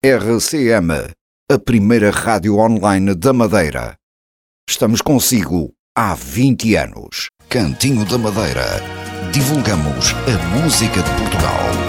RCM, a primeira rádio online da Madeira. Estamos consigo há 20 anos. Cantinho da Madeira. Divulgamos a música de Portugal.